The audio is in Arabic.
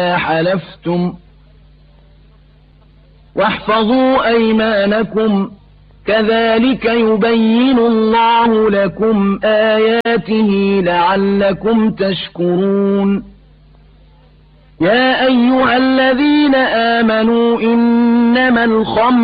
حلفتم واحفظوا أيمانكم كذلك يبين الله لكم آياته لعلكم تشكرون يا أيها الذين آمنوا إنما الخمر